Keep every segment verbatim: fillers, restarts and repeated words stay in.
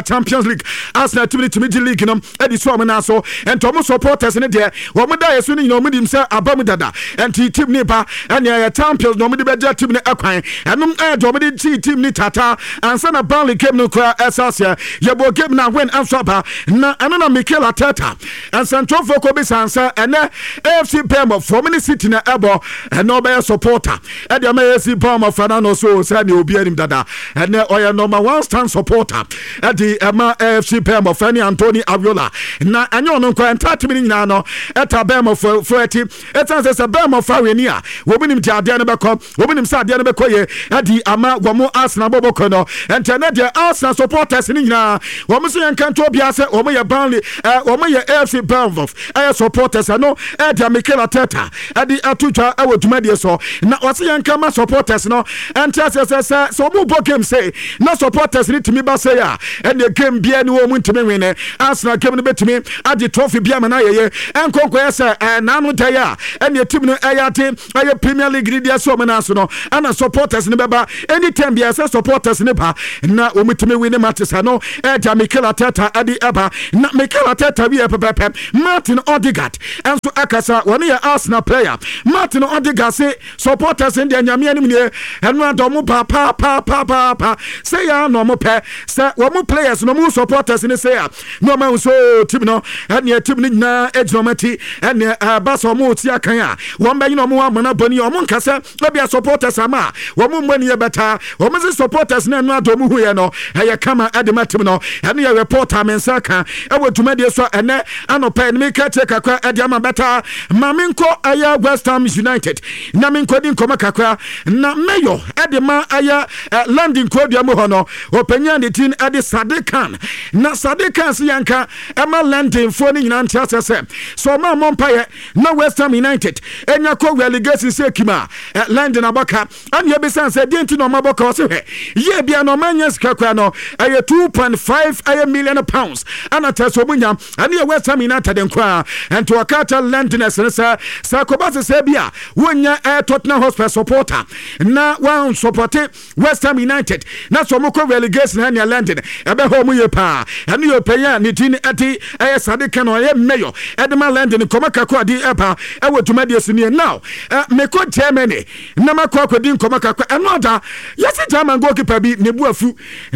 Champions League Arsenal team to mid league no e di so am na so entomo supporters ne de wo mo da yeso ni no mo dim say abamu dada enti team ni ba ene ya champions no mo de beja team ni akwan enum e do mo de team ni tata ansa na Burnley game no kwa Excelsior ye bo game na win anso ba na eno na Mikel Arteta and Sancho Foko be sansa ene A F C Bournemouth for many city na ebo eno be supporter e de ma A F C Bournemouth Fernando so say na obi anim dada ene oya number one stand supporter e di ema A F C Bournemouth Fanny Anthony Aviola na anyo no kwa thirty minutes na no eta Bournemouth for eti eta say Bournemouth awani a wo binim ti ade ne be ko wo binim say ade ne be ko ye e di ama wo Arsenal bobo ko no ente na de Arsenal supporters ni nyina wo mo so yanka to bia say wo mo ye Burnley wo mo ye A F C Bournemouth e supporters no e di Mikel Arteta e di atutwa e woduma de so na wo so yanka ma supporters no ente say say so mo bo game say na supporters ni timi ba say ya e the game bia ni wo mu ntimi win Arsenal game ni betimi adi trophy bia ma na ye enkonko ye say na no day a e the team no e ya te e Premier League dia so mo na so no ana supporters ni beba anytime bia say supporters ni ba na wo mutimi win matches no e ja Mikel Arteta adi eba na Mikel Arteta bi e pepe Martin Odegaard enso akasa woni ya Arsenal player Martin Odegaard say supporters in dia nyame anim ne eno adom pa pa pa pa pa say ya no mo pe say wo mo players no mo supporters ni say ya no man so team no ene team ni na ejomati ene baso mo ti akan a wo mba no mo amana boni o mo nkasa na bia supporters ama wo mo mwani ye beta wo mo supporters na no adom hu ye no eye kama adema team no ene ye reporter mensa kan e wotuma de so ene anopa ni ka che kakwa ede ama beta maminko aya West Ham United na minko din koma kakwa na mayo ede ma aya landing code ya mo hono openya de tin ede Sadiq Khan na Sadiq Khan si yanka ema landing for ni nyina ntia sese so ma mompaye na West Ham United enya ko relegation sekima landing abaka an ye be sense de tin no maboka o se he ye bia no manya sikakwa no aya two point five aya million pounds ana taso munya ani ye West Ham United nkwa ento wakata landing sense sa kobase se bia wonya eh, Tottenham Hotspur supporter na wan support West Ham United na so mo ko relegation na landing ebe ho mu ye pa ani ye paya ni tin ati eh, Sadiq Khan ye mayor edema landing koma kakwa di epa e wotuma de sini now eh, me ko Germany na makwa kwadi koma kakwa enoda yesi German goalkeeper bi nebu afu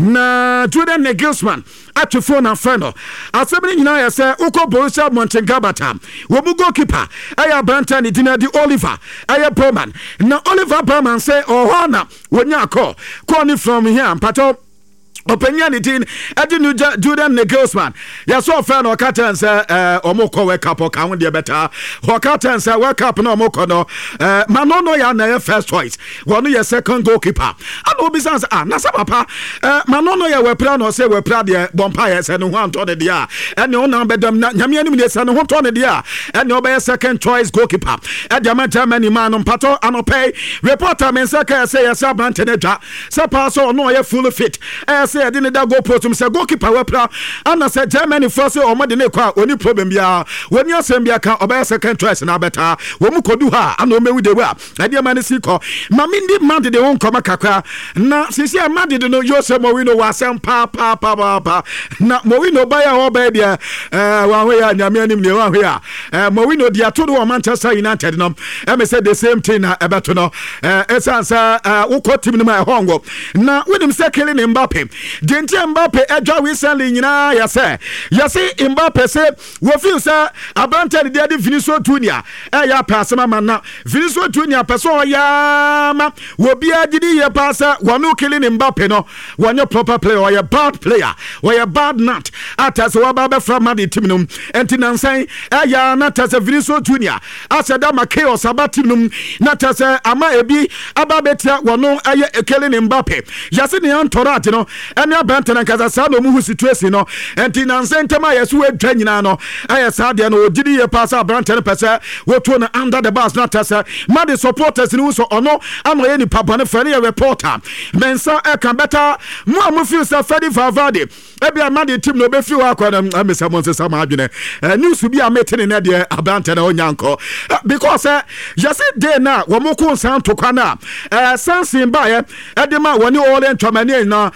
na Julian Nagelsmann atufo na freno asebini nyina ya se uko Borussia Mönchengladbach wo bu goalkeeper aya Branta ni dinadi Oliver aya Baumann na Oliver Baumann say ohona wonya ko ko ni from here pato openya ni tin adi nu Julian Nagelsmann ya so fa na okata say eh omoko wake up ka ho de beta okata say wake up na omoko no eh manono ya na first choice wonu ya second goalkeeper and obi sans ah na papa eh manono ya we pra no say we pra de bompa ya say no ho anto de dia ene ona bedam na nyame anim ne say no ho to ne dia ene oba second choice goalkeeper e de man Germany man no pato anopay reporter men say say ya say Branta ne dwa say pass on no ya full fit eh say didn't that go post him say goalkeeper we pra and say Germany first o mo de ne kwa oni problem bia woni asem bia ka oba second choice na beta wo mu kodu ha and o mewu de wa e de man si ko ma mindi man de won koma kakra na sisi a man de no yo say mo we no wa sem pa pa pa pa na mo we no ba ya ho ba dia eh wa ho ya nyame anim ne wa ho ya eh mo we no dia to do Manchester United no e me say the same thing na e beto no eh esansa wo ko team no ma ho ngo na we dim say Kylian Mbappe Denti Mbappe edwa recently nyina ya say ya say Mbappe say wo feel say Abranta de de Vinicius Junior e ya pasema man na Vinicius Junior person ya ma wo bia gidi ye pasa wonu Kylian Mbappe no wonye proper player or ya bad player or ya bad nut atas wa ba be from Madrid team no enti nansan e ya na tas Vinicius Junior aseda ma chaos abatim no na tas ama ebi aba betia wonu aye Kylian Mbappe ya say ne antorate no ene Branta na kaza sa no mu situation no enti nansan tema yesu edwa nyina no aye sa de no ogidi ye pasa Branta pese wo to na under the bus na tas Madrid supporters ni so ono ama ye ni papa ne fere reporter mensa e kan beta mo am feel sa Freddy Valverde e bia Madrid team no be feel akwa na amesa mo nsa ma adwene news bi a metene na de Branta na onyanko because yes day na wo mo ko nsan to kwa na eh sansin ba ye e de ma woni all entwamani na sa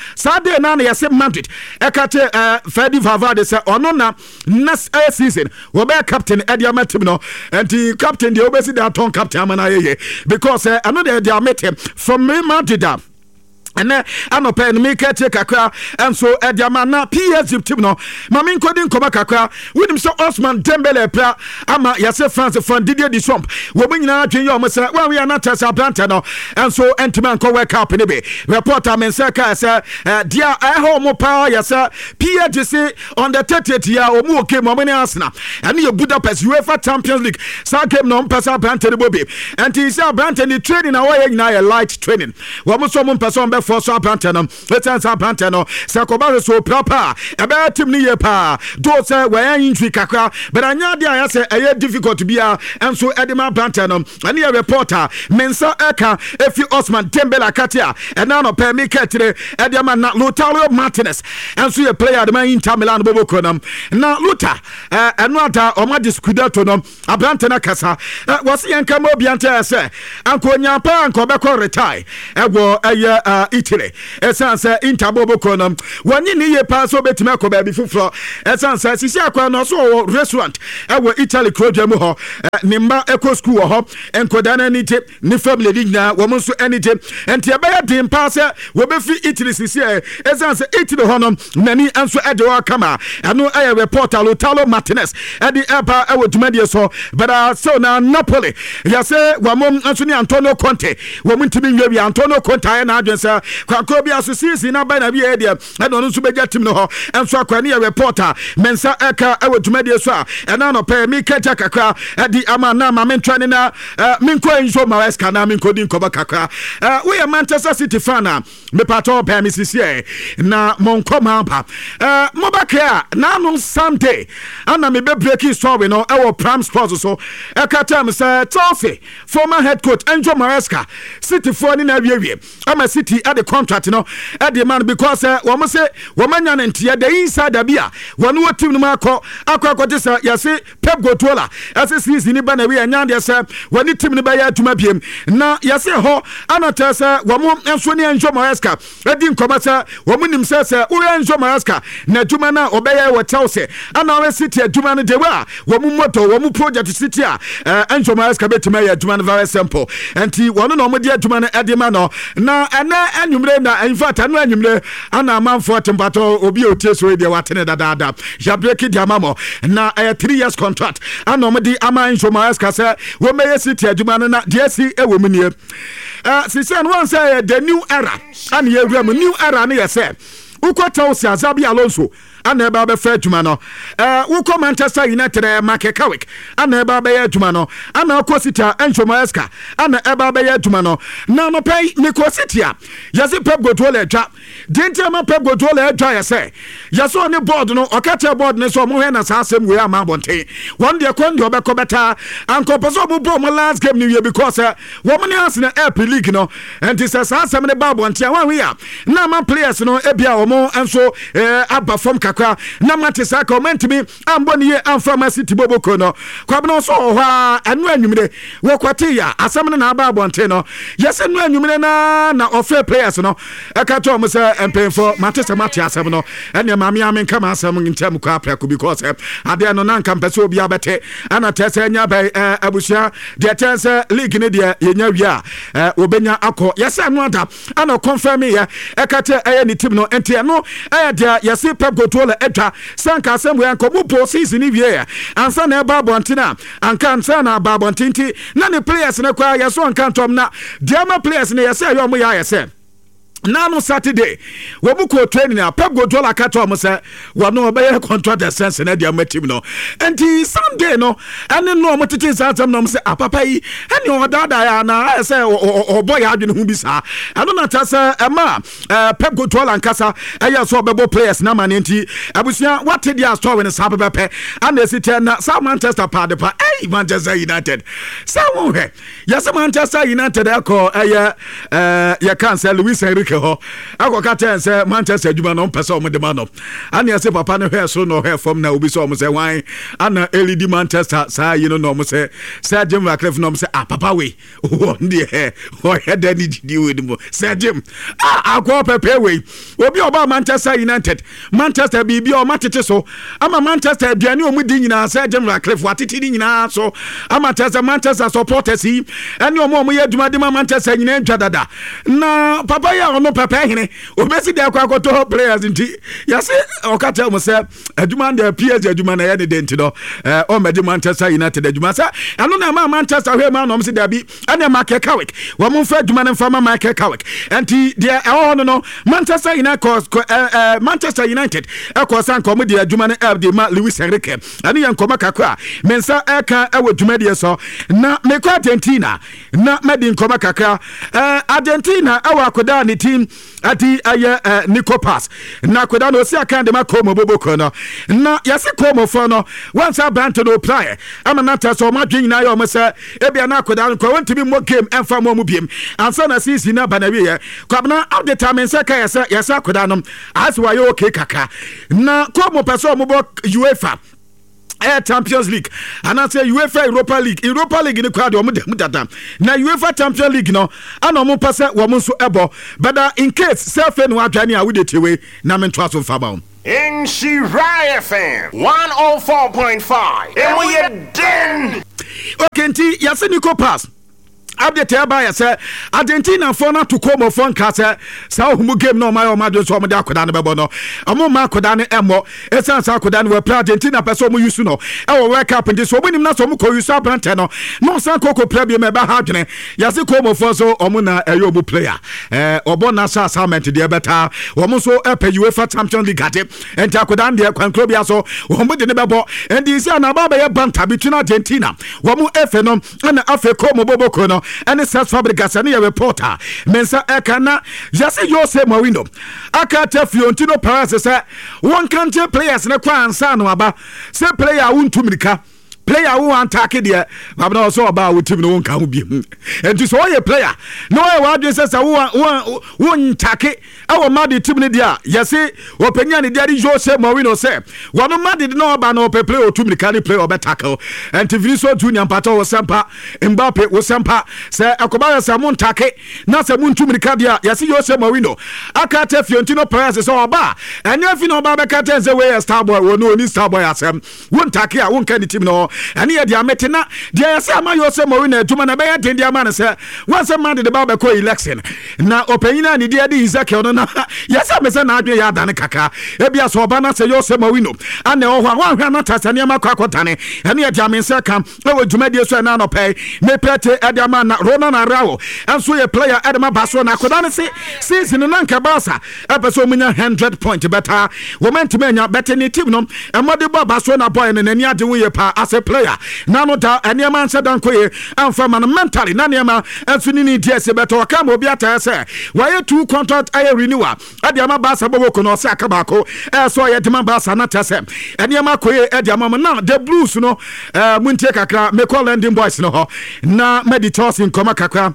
Saturday na na yɛsɛ Madrid ɛkate uh, Freddy Valverde sɛ ɔno na next uh, season wɔbɛyɛ captain ɛde ama team no nti captain deɛ wobɛsi de atɔn captain ama na yɛyɛ because ɛno deɛ de amete from Madrid a ɛnɛ anɔpɛ no meka tie kakra ɛnso ɛde ama na P S G team no ma menkɔdi nkɔma kakra wonim sɛ Osman Dembele pra ama yɛsɛ France fan Didier Deschamps wɔ mu nyinaa dwen yɛ ɔmo sɛ wɔn yɛ anata sɛ abrante no ɛnso ɛntumi ankɔ World Cup ne bi reporter men sɛ ka sɛ deɛ ɛhɔ ɔmo paa yɛsɛ P S G se on the thirtieth year ɔmo okay mo ɔmo ne Arsenal ɛne yɛ Budapest UEFA Champions League saa game no ɔmo pɛ sɛ abrante ne bobi ɛnti sɛ abrante ne training na wɔyɛ nyinaa yɛ light training wɔn so ɔmo pɛ sɛ ɔmo bɛ for so abrante no etan sa abrante no se koba so proper e be team ni ye pa do se we yan injury kakra but anya dia ya se e difficult bia enso e de ma abrante no ane ye reporter mensa eka efi Osman Dembele katia e na no pe mi ketre e de ma na Lautaro Martinez enso ye player de man Inter Milan bobo konam na Luta e eno ata o ma discudato no abrante na kasa wo se yan ka mo biante se anko nya pa anko be ko retire e go eye Italy esan say Interbobo konam wani ni ye pa so betime ko ba bi fufuro esan say sisi akwa no so restaurant e wo Italy kroja mu ho ni mba eco school ho enkoda na ni te ni family di nyina wo mo so enite enti e ba ya din pa say wo be fi Italy sisi e esan say Italy ho no nani enso e de wa kama eno e reporter Lautaro Martinez e di e pa e wo dwumade so but uh, so na Napoli ya say wo mo enso ni Antonio Conte wo mo ntimi nwa bi Antonio Conte na adwen say kwakro bi asosisi na ba na bi e de e no nso beja tim no ho enso akwani ya reporter mensa eka e wodumade so a e na no pe mi keja kakra e di ama na ma mentwane na minko enjo Maresca na minko din koba kakra we are Manchester City fan na me pato pe mi sisi e na monko mampa mo ba kra na no Sunday ana me be breaking story no e wo Prime Sports so e ka tam say Toffee former head coach Enjo Maresca City for ni na wiewie ama City at the contract no at the man because uh, we must say we manya ntia the inside da bia wonu wo team no akọ akọ akọ tesa yase Pep Guardiola as season ni ba na we anya de say woni team no ba ya atuma biem na yase ho anata say we mo enso ni Enjo Maresca edi nkoma say we mo nim say say we Enjo Maresca na atuma na obeya we Chelsea ana we City atuma no de wa we mo moto we mo project City a Enjo Maresca betuma ya atuma no very simple enti wonu no mo de atuma no edi ma no na ana anwumre na in fact anu anwumre ana amanfo tempato obi otie so de watene dadada ja break di amamo na a three years contract ana omdi ama Enjo Maresca say we meye City adwuma no na de si e wo munie uh sisi no one say the new era ana ye wura new era na ye say ukota osi Azabi Alonso ana eba be fa adwuma no eh wo Manchester United eh Mark Carrick ana eba be adwuma no ana ko City Enjo Maresca ana eba be adwuma no na no pay me ko City a yase Pep Guardiola adwa dentia ma Pep Guardiola adwa yase yase on board no okata board ne so mo he na sa asem we ama bonten one day kon de obekọ beta anko peso mo bo mo last game new year because uh, woman has na Air League no and this sa asem ne ba bonten wan we a na ma players no ebia omo enso eh aba from kakra na mate sa comment mi amboni ye amfama City boboko no kwabno so ho a anu anwumre wo kwate ya asem na aba bonten no yes anu anwumre na na offer players no eka to mo se empemfo mate se mate asem no ene mame amen kama asem ntem kwa aprako because ade no na nka mpese obi abete ana tese nya bai abusia de tese league ne de yenya wi a obenya akọ yes anu ada ana confirm ya ekate eye ni team no ente no eye de yes Pep Guardiola edwa sanka asem we anko mu po season ni wie ansa na eba bontina anka ansa na aba bontinti na ne players ne kwa yes on kan tom na diama players ne yes ayo mo ya yes Nano Saturday, we buko training a Pep Guardiola kato mo say we no obey contract the sense na dia team no. And Sunday no, and no mo tete satam no say apapa yi, any odada ya na say o boy adwene hu bi sa. Ano na ta say e ma Pep Guardiola nkasa eya so obebo players na man enti abusia what dia story ne sa pepe and the na South Manchester pa de pa eh Manchester United. Sa wo he. Yes Manchester United e ko eya eh ya kan say Luis Enrique Enrique ho akoka ten say Manchester adwuma no pese o de ma no ana say papa no hwe so no hwe from na obi so o say wan ana elidi Manchester say you know no say say Jim Ratcliffe no say ah papa we oh ndie o head any di with mo say Jim ah akwa pepe we obi oba Manchester United Manchester bibi o matete so ama Manchester aduane o mu di nyina say Jim Ratcliffe watete di nyina so ama Manchester Manchester supporters yi ene o mo mo ye adwuma de Manchester nyina ntwa dada na papa ya ono papa hene obesi de akwa akoto players nti yase okata mo say adwuma de P S G adwuma na ye de denti do eh o mede Manchester United adwuma sa eno na ma Manchester hwe ma no mo say da bi ene Michael Carrick wo mo fa adwuma na fa ma Michael Carrick enti de e ho no Manchester United uh, Manchester United e ko san ko mo de adwuma na de ma Luis Enrique ene yan koma kakra mensa e ka e wo adwuma de so na me ko Argentina na medi nkoma kakra eh Argentina e wa koda ni team ati aye uh, Nico Pass na koda no si aka de ma komo boboko no na yase komo fo no once Branton no play ama na ta so ma dwen na yo mo se e bia na koda ko wantimi mo game emfa mo mu biem ansa na sisi na banawi ye kwabna out the time se ka yase yase koda no as wa yo okay kaka na komo person mo bo UEFA Air Champions League and I say UEFA Europa League Europa League ni kwade omo dem dada na UEFA Champions League no ana omo pase wo mo so ebo but in case self no adwane a wode tewe na me ntwa so faba in Shirai F M one oh four point five and we are den okay nti yase Nico Pass update eba ya say Argentina for na to come for nka say sa ohumu game no my o madwo so omde akoda ne bebo no omo ma akoda ne emo esan sa akoda ne we play Argentina person omo use no e wo World Cup ndi so omo nim na so omo ko use abrante no no san koko play bi me ba ha dwene ya se come for so omo na eyo omo player eh obo na sa assignment de beta omo so e pe UEFA Champions League ade enti akoda ne kwankro bia so omo de ne bebo endi isi na baba ye banta between Argentina omo efe no na afe come boboko no and it's Fabregas and a reporter mensa ekana just yo say my window aka Fiontino Perez say one country players na kwa ansa no aba say player wontu mirika player who attack there but also about with team no one can be and so your player no wa dey say who who attack our mad team there yes say opinion there Jose Mourinho say one mad no ba no play or two can play or tackle and Vinicius Junior Pato was sempa Mbappe was sempa say akobara say mon attack na say mon two mirika there yes Jose Mourinho aka te Fiontino Perez so oba and if no ba be ka ten say we star boy we no ni star boy asem won attack a won kan team no and here dia metina dia say ama Jose Mourinho aduma na be ya den dia man say once man de ba be ko election na opinion ni dia di Ezekiel no na yes me say na adwe ya dane kaka e bia so oba na say Jose Mourinho ane o hwa hwa na tasania makwa kwatane ene ya dia men say kam e wo dwuma die so na no pay me pete e dia man na Ronald Araujo enso ye player e de ma baso na koda ne say season na nka Barca e pe so munya one hundred point better wo meant me nya better ni team no e mo de ba baso na boy ne nani ade wo ye pa as a player na no da ene man say dan koye amfa man mentally na ne ma enso ni ni die se better kam obi ata say why two contract aye renewal ade ama Barca bobo ko no say akabako e so ye de ma Barca na tese ene ma koye e de ama na the Blues no eh muntie kakra me call London Boys no ho na meditos in koma kakra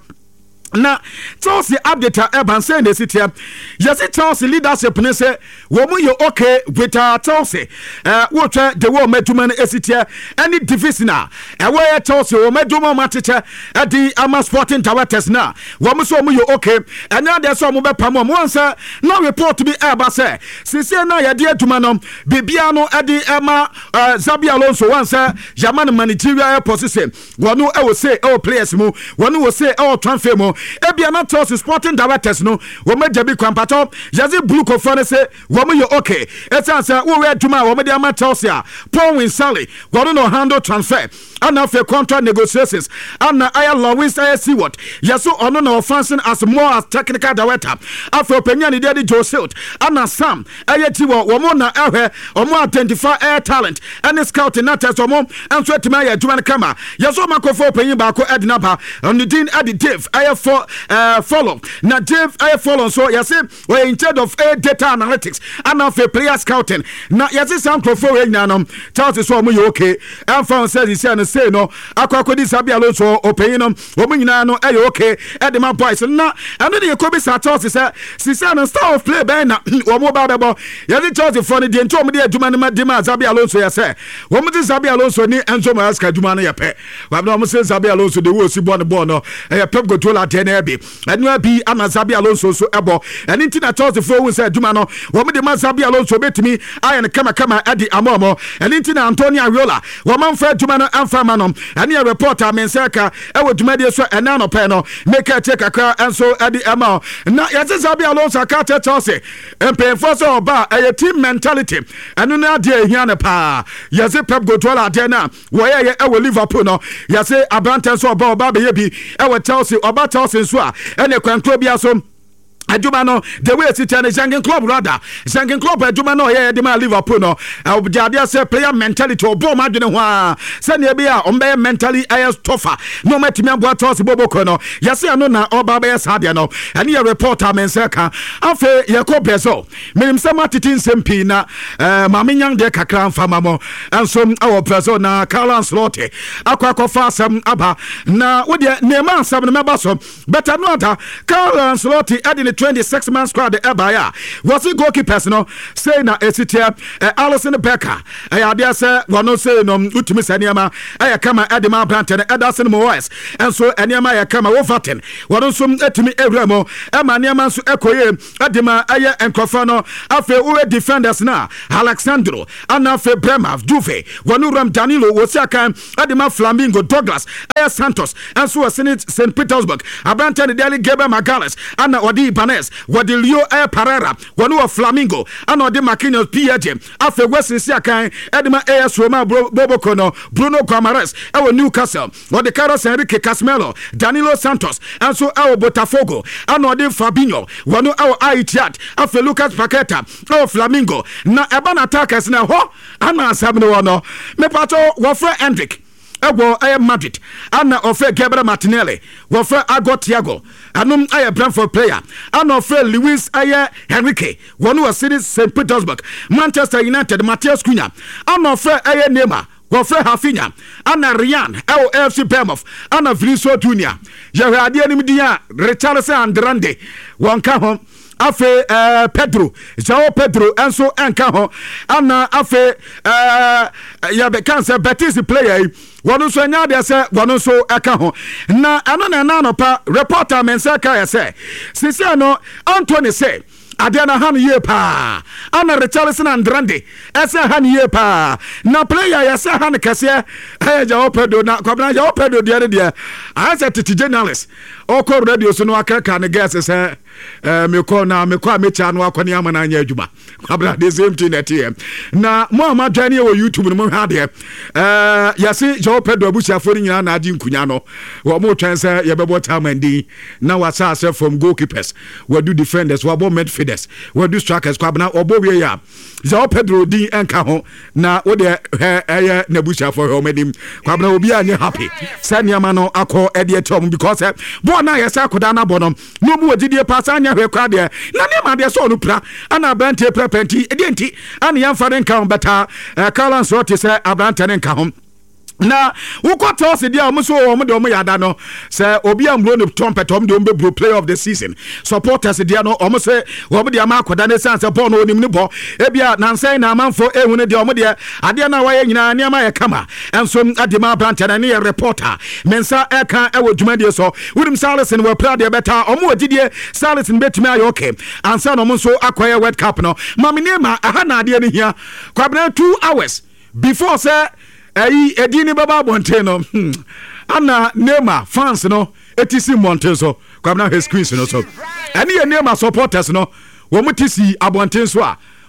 na Chelsea update Evan say the city yes Chelsea leadership ne say wo mu you okay with uh, Chelsea uh wo twa the wo meduma na city any division na e wo Chelsea wo meduma matete e di ama Sporting Directors na wo mu so mu you okay and now there so mo be pam mo say no report to be eba say sisi na ye di aduma no bibia no e di ema Xabi Alonso wan say German managerial position wo no e wo say e players mu wo no wo say e transfer mu ebia na Chelsea Sporting Directors no wo ma jabi kwampato yazi blue ko fane se wo mo yo okay etan say wo we aduma wo me dia ma Chelsea Paul Winsally wo no handle transfer ana fe contract negotiations ana aya Lawrence aya Seward yaso ono na offensive as more as technical director afro penya ni dia di Jose ana Sam aya ti wo wo mo na ehwe wo mo identify air talent and scout na test wo mo enso etima ya aduma kama yaso makofo penyin ba ko edina ba on the din adi Dave aya so uh, follow na Dave I follow so yɛse we in charge of uh, data analytics and of uh, player scouting na yɛse sam crofo we nyina no Charles so mo yɛ okay and found says he say no say no akwa akodi Sabi Alonso opeyin no wo mo nyina no ɛyɛ okay ɛde ma boys na ɛno de yɛkɔ bi sa Charles say sisa no style of play bɛn na wo mo ba bɛbɔ yɛse Charles for no de nto mo de adwuma no ma de ma Sabi Alonso yɛse wo mo de Sabi Alonso ni Enzo Maresca adwuma no yɛ pɛ wa na mo say Sabi Alonso de wo si bɔ no bɔ no ɛyɛ Pep Guardiola de na bi ɛno bi ama Sabi Alonso so ɛbɔ ɛne nti na Charles for wo say adwuma no wo mo de ma Sabi Alonso betimi ayɛ no kama kama ɛde amomo ɛne nti na Antonio Ariola wo man fa adwuma no amfa ma no ɛne yɛ reporter Menseka ɛwɔ dwumadi so ɛna no pɛ no make a check akra enso ɛde ɛma na yɛse Sabi Alonso ka tɛ Chelsea mpɛfo so ɔba ɛyɛ team mentality ɛno na de ehia ne pa yɛse Pep Guardiola de na wɔyɛ yɛ ɛwɔ Liverpool no yɛse Abrante so ɔba ɔba bɛyɛ bi ɛwɔ Chelsea ɔba Chelsea so a ɛne kwankro bia so adwuma no the way sit and Jurgen Klopp rather Jurgen Klopp adwuma no ye de ma Liverpool no objade say player mentality obo ma dwene ho a se ne bia o be mentally is tougher no matimi abo toss boboko no yese no na oba be sade no ene ye reporter Menseka afa ye ko bezo minim se matitin sempi na ma menyan de kakra mfama mo enso awo bezo na Carlo Ancelotti akwa akwa asem aba na wo de nema asem no meba so better no ata Carlo Ancelotti edi twenty-six man squad the Ebaya was it goalkeepers no say na esitia uh, Alisson Becker I uh, say one say no utimi saniama I kama Edema Branton Ederson Moyes and so aniama ya kama Wolverton one so etimi Evremo Emma niama so ekoye Edema aye enkofano afe uwe defenders na Alexandro anafe Brema Juve one Ram Danilo Wosiaka Edema Flamingo Douglas aye Santos and so Saint Petersburg Abranton Daily Gabriel Magalhaes ana odi Wadi Leo Air Pereira, one of Flamingo, and the Marquinhos P H M. After Western Siakai, Edema A S Roma Bobocono, Bruno Gomares, our Newcastle, or the Carlos Enrique Casemiro, Danilo Santos, and so our Botafogo, and the Fabinho, one of our Aichat, after Lucas Paqueta, our Flamingo, na Eban attackers now, ho, and now Sabino, me pato, Wafre Hendrick. Ego aye Madrid ana ofe Gabriel Martinelli wofe Ago Thiago anum aye Brentford player ana ofe Luis aye Henrique one was series Saint Petersburg Manchester United Matheus Cunha ana ofe aye Neymar wofe Rafinha ana Ryan L F C Bournemouth ana Vinicius Junior Yahadi anim dia Richarlison Andrande wonka ho afe uh, Pedro João Pedro enso enka ho ana afe uh, ya be cancer Betis player one so nya de say one so eka ho na ano na na no pa reporter Menseka ya say sisi no Anthony say Adena han ye pa ana Richarlison Andrande ese han ye pa na player ya say han kase eh João Pedro na kwabna João Pedro de de I say titi journalist okọ radio so no akaka ne guess say eh me ko na me ko amecha no akọ ne amana anya adwuma kwabna the same thing at here na mo amadwane wo YouTube no mo hwa de eh yase João Pedro abusiafo ni nyina na adi nkunya no wo mo twen say ye bebo tamandi na wasa ase from goalkeepers we do defenders we bo midfielders we do strikers kwabna obo we ya João Pedro din enka ho na wo de eh na abusiafo ho medim kwabna obi anye happy sanya ma no akọ e de etom because bo na yesa akoda na bo no no mu wagidie pass anya hwe kwa de na ne ma de so no pra ana Brante prepenti e de enti ana yamfa den kan beta Carlo Ancelotti say Abrante ne nka ho na ukota ose dia omuso omo de omo yada no se obi amro ne trumpet omo de ombe player of the season supporters dia no omo se omo de ama akoda ne sense ball no onim ne bo ebia nansan na amanfo ehun ne de omo de ade na waye nyina ne ama ye kama enso adema Brante na ne reporter mensa eka ewo dwumade so wurim Salison we proud de beta omo wagidie Salison betimi ayo okay ansa no omo so akoye World Cup no maminema aha na ade ne hia kwabena two hours before say ayi edini baba bonte no ana Neymar fans no etisi monte so kwabna his screen no so ani Neymar supporters no wo mutisi abonte so a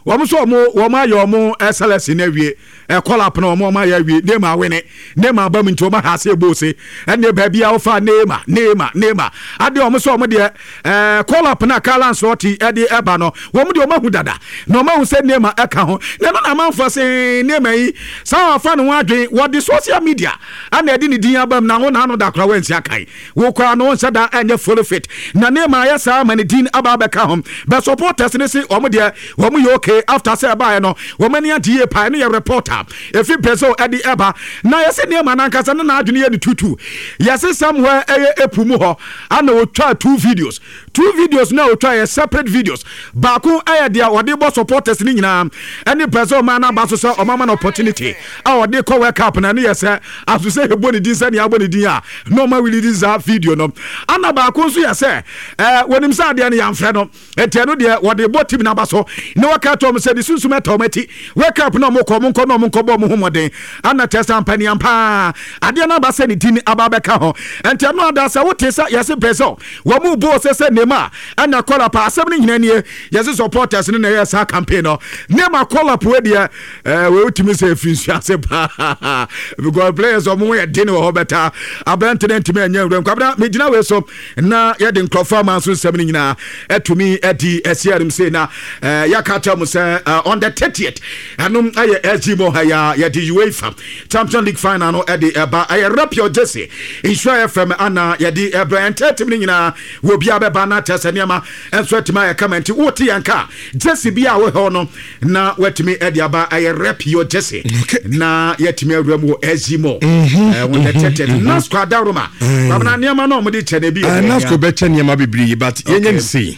wɔn so wɔn wɔn ayɛ wɔn ɛsɛlɛsi na wie ɛkɔla pono wɔn wɔn ayɛ wie neema awene neema abam nti wɔn ahase ebose ɛne baabi a wɔfa neema neema neema ade wɔn so wɔn deɛ ɛɛ kɔla pono akala nsɔɔti ɛde ɛba no wɔn deɛ wɔn ahu dada na wɔn ahu sɛ neema ɛka ho na ɛno na amanfo sɛ neema yi saa wɔafa ne ho adwen wɔde social media ɛna ɛde ne din abam na wɔn na ano da kora wɔn nsi akan wɔkora no wɔn nsa da ɛnyɛ full fit na neema ayɛ saa ama ne din aba abɛka ho bɛ supporters ne se wɔn deɛ wɔn yɛ okay after sɛ ɛbaeɛ no wɔn ani adi yie paa ne yɛ reporter efi pɛsɛ ɛde ɛba na yɛsɛ neema nankasa ne na adwene yɛ ne tutu yɛsɛ somewhere ɛyɛ epu mu hɔ ana wɔtwa two videos two videos na wɔtwa yɛ separate videos baako ɛyɛ deɛ wɔde bɔ supporters ne nyinaa ɛne pɛsɛ ɔman na aba so sɛ ɔman ma no opportunity a wɔde kɔ world cup na ne yɛ sɛ aso sɛ ɛbɔ ne din sɛ ne abɔ ne din a normal really this video no ana baako nso yɛ sɛ ɛɛ wɔnim sɛ adeɛ no yɛmfrɛ no ɛtiɛ no deɛ wɔde bɔ team n'aba so ne wɔka tɔm sɛ de sunsun ɛtɔ ɔmo ti world cup na ɔmo kɔ ɔmo nkɔ na ɔmo nkɔ bɔ ɔmo ho mɔden ana tɛsa mpaniya paa adeɛ no aba sɛ ne din aba bɛka ho ɛntiɛ no ada sɛ wote sɛ yɛse pɛsɛ wɔn mu bɔ sɛ sɛ nema ɛna kɔla pa asɛm ne nyina nie yɛse supporters ne na ɛyɛ saa campaign no nema kɔla po deɛ ɛɛ wɔyɛ tumi sɛ efiri nsu ase paa because players ɔmo yɛ den wɔ hɔ bɛta abɛnten ne ntumi ɛnyɛ nwura nkwabena megyina wei so na yɛde nkurɔfoɔ ama nso nsɛm ne nyinaa ɛtumi ɛdi ɛsi ɛrim se na ɛɛ yɛaka kyerɛ mo sɛ on the thirtieth ɛnom ɛyɛ S G mo ha yɛ yɛde UEFA Champions League final no ɛde ɛba ɛyɛ rap your jersey Insure F M ana yɛde ɛbrɛ ɛntɛtɛm ne nyinaa wɔ bi abɛba na kyerɛ sɛ nneɛma ɛnso ɛtumi ayɛ kama nti wote yɛn ka jersey bi a wɔhɔ no na wɔatumi ɛde aba ɛyɛ rap your jersey na yɛtumi awura mu wɔ S G mo ɛɛ on the thirtieth Nasco adaroma babana nneɛma no ɔmo de kyɛ ne bi Nasco bɛkyɛ nneɛma bebree but yɛnyɛ ne sei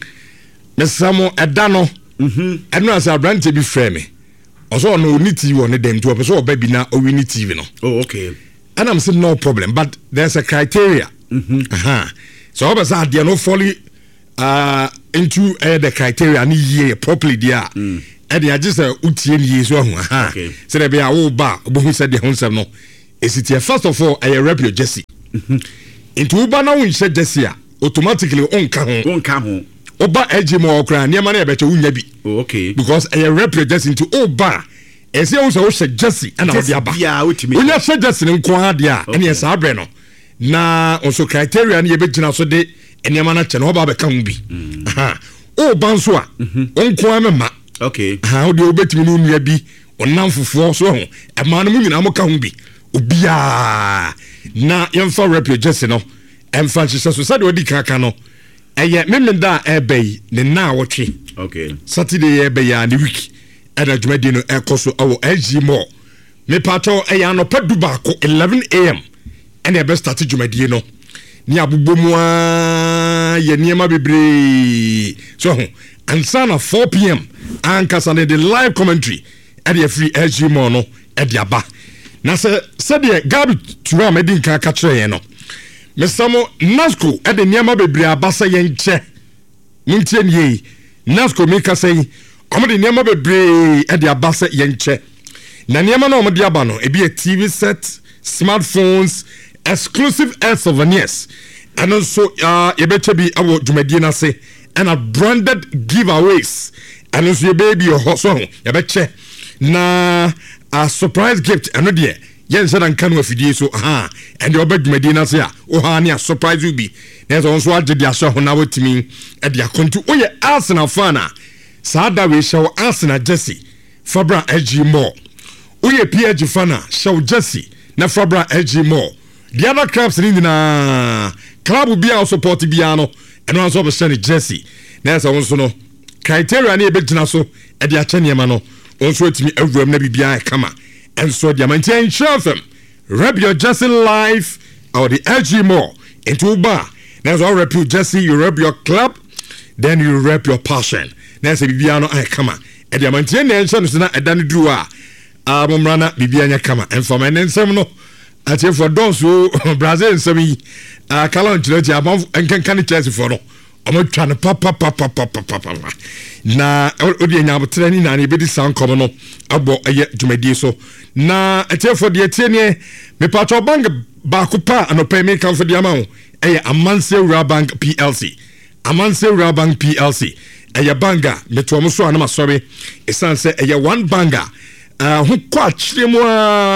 mesamo ɛda no ɛno asɛ abrante bi frɛ me ɔsɔ ɔno ɔni T V wɔ ne dɛm nti ɔpɛ sɛ ɔba bi na ɔwi ne T V no oh okay and I'm saying no problem but there's a criteria aha so ɔbɛ sɛ adeɛ no follow uh, into uh, the criteria ne yie properly there ɛde agye sɛ wotie ne yie so ahu aha sɛ dɛ bɛyɛ a woba ɔbɛhu sɛ deɛ ho nsɛm no ɛsitie first of all ɛyɛ rep your jersey into woba na wonhyɛ jersey a automatically ɔnka ho ɔnka ho oba eji mo okra niam na ebeche wunya bi oh okay because e represent into oba ese wo se wo hye jersey na wo dia ba unya hye jersey nko ade a ene esa abre no na onso criteria na yebegina so de niam na che no oba be ka hu bi aha oba nso a onko amema okay aha wo de obetimi no nua bi onam fofo so ho e ma no mu nyina mo ka hu bi obia na yemfa rep jersey no emfa hye so so de odi kaka no eye memenda ebey ne na wotwe okay Saturday ebey ya ne week ada dwumadi no ekoso awo S G mo me pato eye anopa du ba ko eleven a m ene be start dwumadi no ni abobom a ye niema bebre so ho ansa na four p m ankasa ne the live commentary ade free S G mo no ade aba na se se de gabi tuwa medin ka ka kire ye no mesamo Nasco ede niema bebre abasa yenche muntie nie Nasco mi ka sei omo de niema bebre ede abasa yenche na niema no omo de aba no ebi a T V set smartphones exclusive air souvenirs and also uh ebeche bi awo dwumadie na se and a branded giveaways and also baby your so ebeche na a surprise gift and de yen said and can afidie so aha and the obedumadi na say o ha na surprise you be na so so agye dia so na watimi e dia kontu o ye Arsenal fan a saada we show Arsenal jersey Fabra L G more o ye P G fan a show jersey na Fabra L G more the other clubs ni na club bi a support bia no and also be send jersey na so so no criteria na e be gina so e dia kye niam no onso atimi awuram na bibia e kama. And so Diamante and Shafem, rep your jersey live or the L G more into bar. There's all rep your jersey, you rep your club, then you rep your passion. There's a Bibiano I come on. And Diamante and Shafem, a Danny Drua, Abumrana, Bibiana Kama, and for my name, Semino. I tell for those who Brazil and Semi, uh, Kalan above and can can Chelsea for no. I'm trying to pop pop pop pop pop pop pop. Na odi nyabo training na ne bedi san komo no abo eye dwumadi so na etefo de etiene me patro bank ba ko pa anopa me kan for de ama ho eye Amanse Rural Bank P L C Amanse Rural Bank P L C ɛyɛ banga meto mo so anama sorry esan sɛ ɛyɛ one banga uh ho kwa kyire mu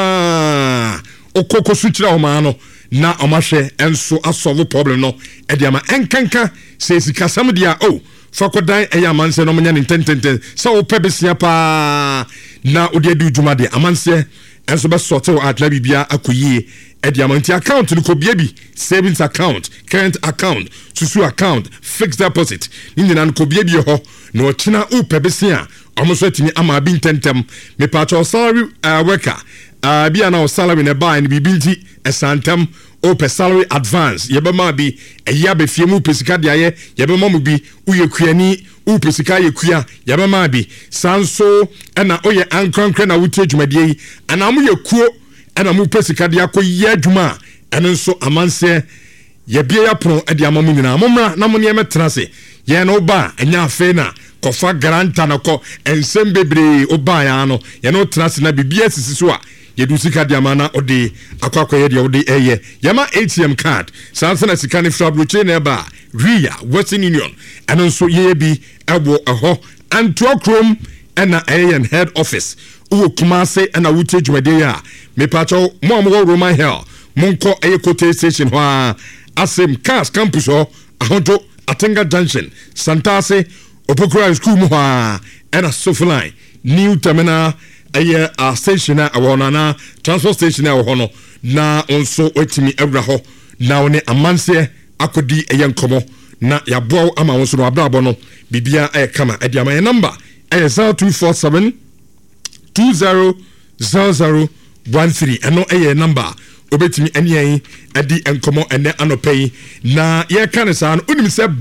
a okoko su kyira ho ma no na omahwe enso asolve problem no e dia ma enkanka se sika sam dia oh fakodan e ya manse no nya ntententen se wo pebesia pa na odi adi djuma de amanse enso be sorte wo atla bibia akoyie e dia ma nti account no ko bia bi savings account current account susu account fixed deposit ni nyina no ko bia bi ho na o kina wo pebesia omoso atimi ama bi ntentem me patcho salary uh, worker uh, bia na o salary ne buy ni bibinti esantem o per salary advance yebema bi eya be fiemu pesika de aye yebema mu bi uyekuani u pesika yekua yebema bi sanso na oye ankrankra na wuti adwumadie yi ana mu yekuo na mu pesika de akoyi adwuma eno nso amanse yebie ya pron de amamu nyina momra na mo ne emetra se ye no ba enya afe na kofa garanta na ko ensem bebre oba ya no ye no trase na bibia sisi so a yedu sika de amana ode akwakoye de ode eye yama A T M card sansana sika ne fra bloche na ba Ria Western Union eno nso ye bi ebo eho Antokrom ena ayen head office uwo Kumase ena wuti dwumade ya me pacho mo amwo Roman Hill monko eye kote station ho asem cars campus ho ahonto Atenga Junction Santase Opokura school mo ha ena Softline new terminal eye a station a wona na transport station a wo no na onso otimi awra ho na one amanse akodi eye nkomo na yabo ama wonso no abrabo no bibia eye kama e dia my number eye zero two four seven two zero zero zero one three eno eye number obetimi eniyen adi enkomo ene anopei na ye kan sa no unim se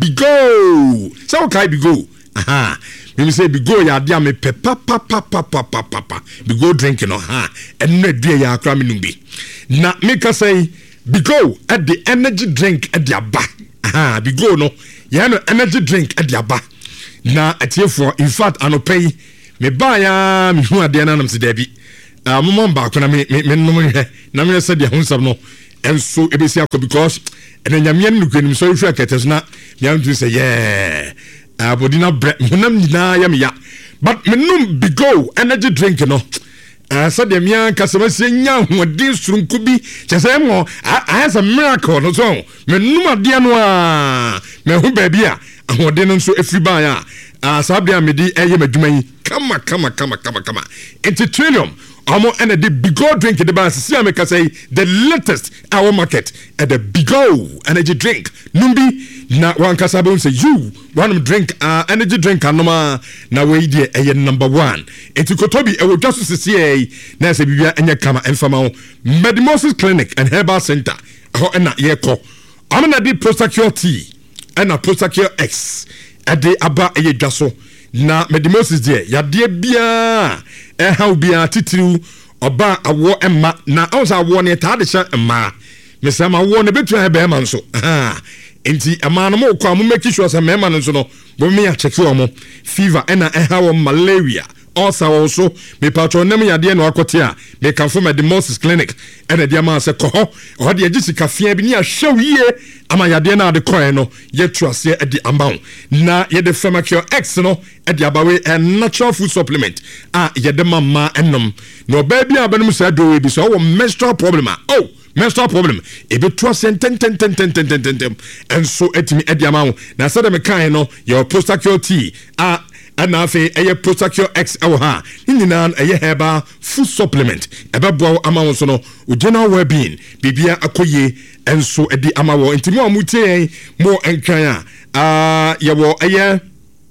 bigo se o kai bigo aha me say bigo ya dia me pepa papa papa papa bigo drink no ha eno adue ya akra me numbi na me ka say bigo at the energy drink at the aba aha bigo no ya no energy drink at the aba na atiefo in fact anopei me ba ya me hu ade na nam se dabi ah mo mba ko na me me no he na me se de hunsam no enso ebesi akọ because ene nyamia no kwenim so hwe aketes na me am to say yeah abodina bre munam nyina ya me ya but menum bigo energy drink no ah so de mia kasema se nya hode surunku bi chese mo I has a miracle no so menum ade no a me hu ba bia ahode no so efri ba ya ah sabia amedi eye madwuma yi kama kama kama kama kama into trillium amo and the bigo drink the bar see America say the latest our market at the bigo energy drink numbi na wan kasabon say you one drink uh, energy drink anoma na we dey eh number one enti kotobi e wo just see na say bibia enya kama enfama Medimosis Clinic and Herbal Center ho na ye ko amna di Prostacure T and a Prostacure X at the aba e dwaso na Medimosis there ya de bia eh how bia titiriu oba awo emma na onsa awo ne ta de sha emma me say ma wo ne betu ha be ma nso ha enti emma no mo kwa mo make sure say me ma nso no bo me ya check wo mo fever ena eh how malaria also also me patron nem yade no akote a me kan for Medimosis Clinic ena dia ma se ko ho ho de gisika fia bi ni ahwewie ama yade na de coin no ye truase e di amount na ye de Pharmacure X no e di abawe a natural food supplement ah ye de mama enom no baby abanum sa do we bi so wo menstrual problem ah oh menstrual problem e be truase ten ten ten ten ten ten ten and so etimi e di amount na so de me kan no your Prostacure T ah ana afi eye Prostacure X awha nyina eye herbal food supplement ebebo amawo so no general well-being bibia akoye enso edi amawo ntimo amutie mo enkran a ah yewo eye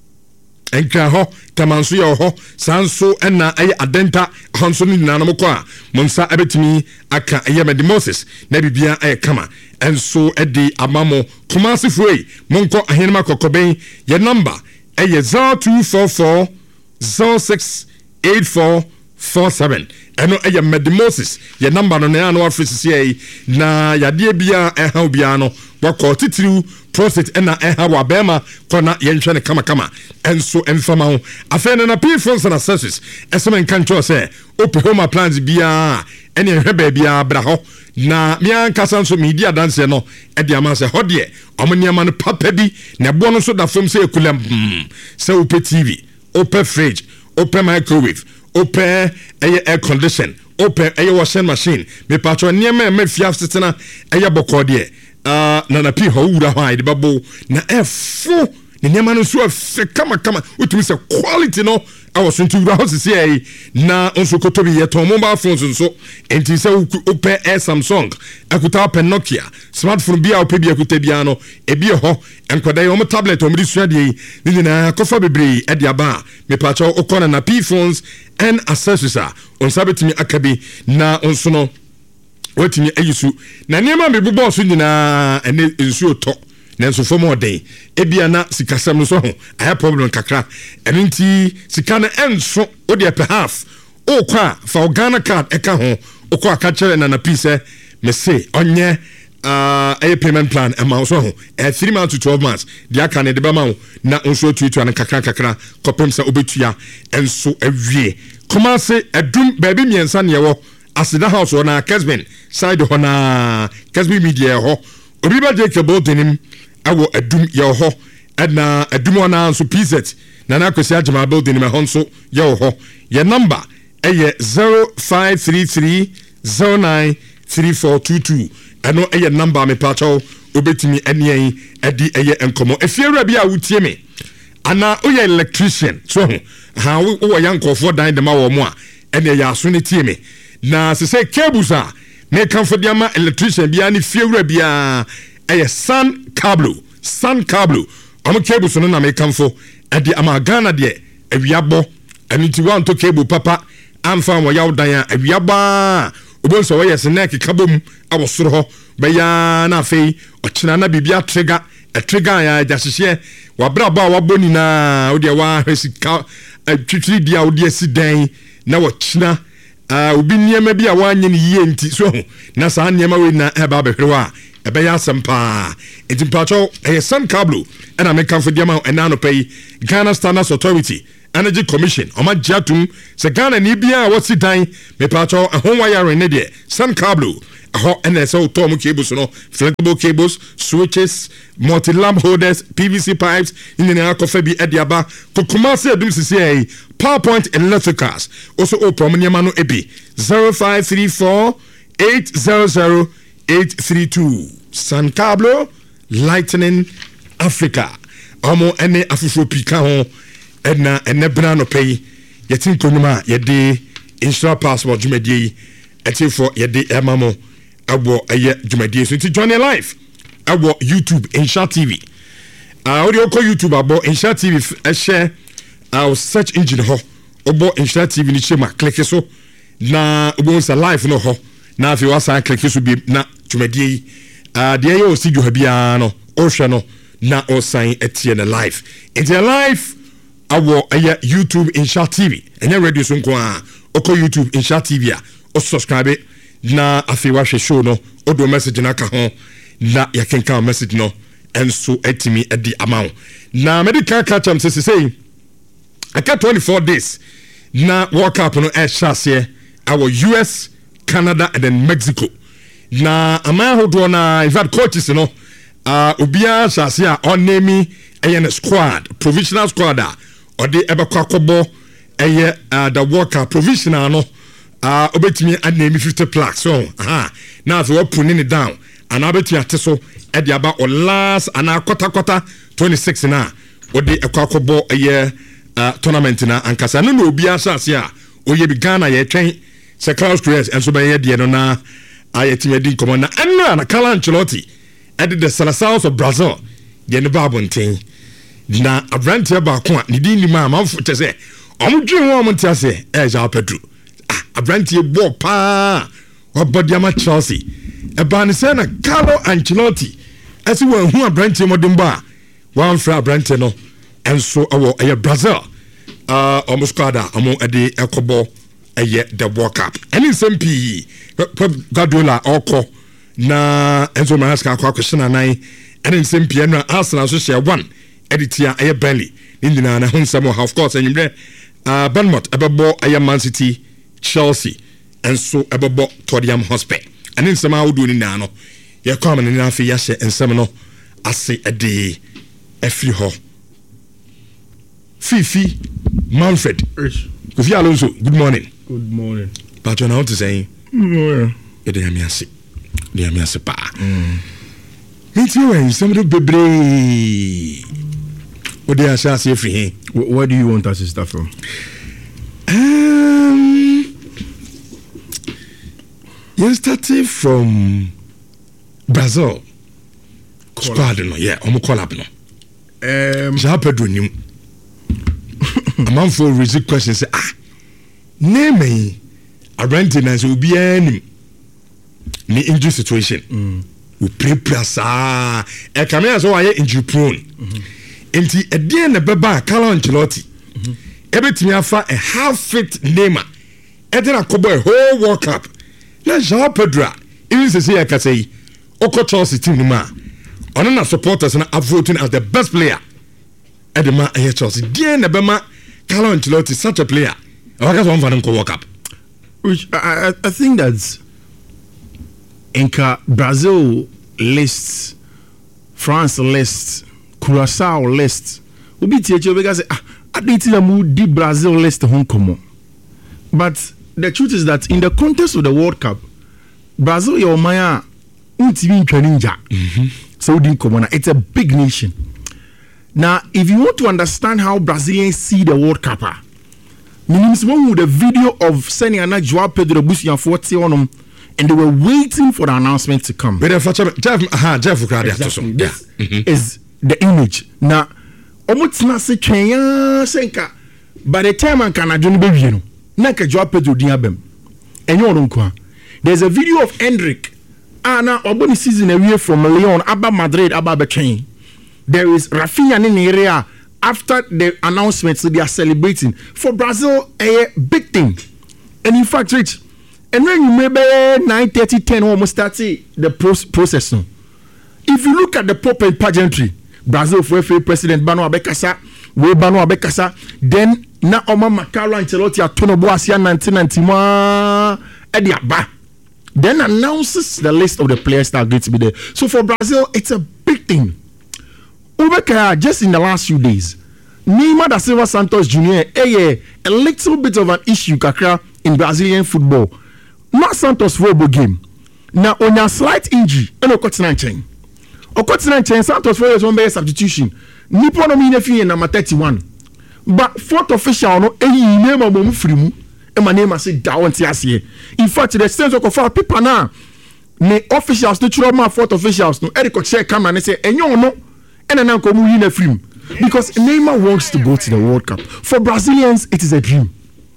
enkran ho tamanso ye ho sanso ena eye adenta hanso nyina no mko a monsa abetimi aka eye Medimosis na bibia eye kama enso edi amamo Kumasi fuei monko ahenema kokoben ye number eye zero two four four zero six eight four four seven eno eye Medimosis ye number no na no office ye na yade bia e ha bia no wako titiriu prostate ena e ha wa bema kona ye nhwe ne kama kama enso emfama ho afena na P phones and accessories esema nkan cho se open home appliance bia ɛne hwɛ baabi abra ho na me ankasa nso media dance no ɛde ama sɛ hɔ deɛ ɔmo nneɛma no papa bi na ɛboɔ no nso da fam sɛ ekulam sɛ wopɛ T V wopɛ fridge wopɛ microwave wopɛ ɛyɛ air condition wopɛ ɛyɛ washing machine mepatwɔ nneɛma ɛma fia setena ɛyɛ bɔkɔɔ deɛ uh, na na pii hɔ wura hɔ a yɛde bɛbo na ɛfo ne nneɛma no nso afɛ kama kama wotumi sɛ quality no awɔ so nti wura hɔ sisi ɛyi na nso koto bi yɛtɔn mobile phones nso nti sɛ wopɛ ɛ Samsung akuta wopɛ Nokia smartphone bi a wopɛ bi akuta biara no ebi yɛ hɔ nkwadaa yi wɔn tablet wɔn de sua deɛ yi ne nyinaa kɔfa bebree ɛde aba a mepakyɛw okɔ na na P phones and accessories a onsa betumi aka bi na nso no wɔtumi ayi so na nneɛma mebobɔ so nyinaa ɛne nsuo tɔ nanso fom ɔden ebia na sikasɛm no so ho ayɛ problem kakra ɛno nti sika no ɛnso wode ɛpɛ half wokɔ a fa Ghana card ɛka ho wokɔ aka kyerɛ na na pii sɛ mese ɔnyɛ uh, ɛyɛ payment plan ɛma wo so ho ɛyɛ three months to twelve months deɛ aka ne de bɛma wo na nso atuatua no kakra kakra kɔpem sɛ wobɛtua ɛnso awie Kumasi ɛdum baabi mmiɛnsa ne ɛwɔ Asida House hɔ na Kesben side hɔ na Kesben Media hɔ obi ba Jacob Boldenim ɛwɔ ɛdum yɛ hɔ ɛna ɛdum hɔ na nso P Z na na kwesi Ajama Boldenim hɔ nso yɛ hɔ yɛ number ɛyɛ zero five three three zero nine three four two two ɛno ɛyɛ number me pacho obetimi ɛneɛn ɛdi ɛyɛ nkɔmɔ efiewura bi a wotie me ana oyɛ electrician so ho ha wo wo yankɔfo dan de ma wɔ mo a ɛne yɛ aso ne tie me na se say cables a me kanfo de ama electrician bia ne fiewura bia ɛyɛ Sun Cablo Sun Cablo ɔmo cables no na me kanfo ɛde ama Ghana de awiabɔ ɛno ti wan to cable papa amfa mo yaw dan a awiaba obonso wɔyɛ snack kabom awɔ soro hɔ bɛya na afei ɔkyena na bibia trigger a trigger ya jasihye wabra ba waboni na wo de wa hwesika twitwiri dia wo de si dan na wɔkyena obi niema bi a wanye ne yie nti so na saa niema we na eba behwewa ɛbɛyɛ asempa enti mpacho ɛyɛ Sun Cablo ɛna me kanfo dia ma ɛna no pɛyi Ghana Standards Authority Energy Commission oma giatum se Ghana ni bia wo si dan me pacho ahonwa yare ne de Sun Cablo ho ene se o to mo cables no flexible cables switches multi lamp holders P V C pipes in na akofa bi e de aba kokoma se adum sisi ai PowerPoint electricals also o promniema no ebi zero five three four eight zero zero eight three two Sun Cablo Lightning Africa omo ene afufo pika ho ɛna ɛnɛ bra no pɛyi yɛtin konuma yɛde insura passport dwumadie ɛtifo yɛde ɛma mo ɛwɔ ɛyɛ dwumadie so ti join live ɛwɔ YouTube Insha T V ah uh, audio ko YouTube abo Insha T V ɛhyɛ our uh, search engine ho obo Insha T V ni chema click so na obo sa live no ho na afi wasa click so bi na dwumadie ah uh, de yɛ o si dwo ha bia no o hwɛ no na o sign etie na live it's a live awo aya YouTube Insha T V enya radio so nko a oko YouTube Insha T V a o subscribe na afi wa hwe show no o do message na ka ho na yakenka message no enso etimi edi amount na medical catch am say say aka twenty-four days na World Cup no e shase awo U S Canada and then Mexico na amahodo na in fact coaches no uh obia shase a onemi eye squad provisional squad a ode ebekwa kobo eye uh, the World Cup provisional no uh obetimi anemi fifty plaques so aha na so opuni ni down ana obetimi ateso e de aba o last ana kwata kwata twenty-six na ode ekwa kobo eye uh, tournament na ankasa no na obi asase a oye bi Ghana ye twen se Klaus Cruz enso be ye de no na ayetimi di komo na enna na Carlo Ancelotti e de the Salazars of Brazil ye ne babonten na abrantia ba ko a ne din ni ma manfo te se omdwe ho omntia se e ja Pedro ah abrantia bo pa obodia ma Chelsea e ba ne se na Carlo Ancelotti ase wa hu abrantia modin ba wan fra abrantia no enso awo e Brazil ah uh, omuskwada omo ade ekobo eye the World Cup any sempi Guardiola oko na enzo maraska akwa kweshina nan any sempi na Arsenal so share one editia aye Burnley indina na hunsamo of course enyimre uh Bournemouth ebebo aye Man City Chelsea enso ebebo Todiam Hospital and in some how do ni na no ye come and na afi ya hye ensem no ase ede afi ho Fifi Manfred Kofi Alonso good morning good morning but you know what to say mm e dey am ase dey am ase pa mm It's you and some of the baby. What do I say for him? Where do you want us to start from? Um, you started from Brazil. Squad, no, yeah, I'm call up no. Um, Japado knew. A man for raising questions. Ah, name me. A rentiness will be any me injury situation. Mm. We prepare sa e kamera so why injury prone enti e dey na beba Carlo Ancelotti e betimi afa a half fit Neymar e dey na kobo a whole World Cup na João Pedro even say say ka say oko Chelsea team ma ono na supporters na voting as the best player e dey ma e Chelsea dey na bema Carlo Ancelotti such a player e waka so one for World Cup which I, I, I think that's Inca Brazil lists, France lists, Curaçao lists. We be teacher because ah, I didn't see the Brazil list Hong Kong. But the truth is that in the context of the World Cup, Brazil your maya unti ninja. So it's a big nation. Now, if you want to understand how Brazilians see the World Cup, means one with the video of Seniana João Pedro Bussian forty on them. And they were waiting for the announcement to come. But Jeff, aha, Jeff, exactly. This yeah. mm-hmm. is the image. Now, almost not say senka. By the time I can adjust baby, you know, naka João Pedro diabem. And you know, there's a video of Hendrik. Ah, now Oboni season away from Leon, Abba Madrid, Abba Bechain. There is Rafinha in the area after the announcement, so they are celebrating for Brazil a big thing. And in fact, Rich. And when you maybe nine thirty, ten almost start the process. No? If you look at the pomp and pageantry, Brazil for F A President Bano Abekasa, we Bano Abekasa, then na Oma Carlo Ancelotti at Tono Boasia nineteen ninety-one Ediaba. Then announces the list of the players that are going to be there. So for Brazil, it's a big thing. Ubeka, just in the last few days, Neymar da Silva Santos Junior a, a little bit of an issue kakra in Brazilian football. Not Santos football game. Now on a slight injury, and Okotina chain. Okotina chain, Santos for one better substitution. Nippon no mean fi number thirty-one. But fourth official no e name of mo frimu. E my name say down tiasie. In fact, the sense of for people now, ne officials to churo ma fourth officials no e check camera and say enyo no e na na ko mu yi na frimu. Because Neymar wants to go to the World Cup. For Brazilians, it is a dream.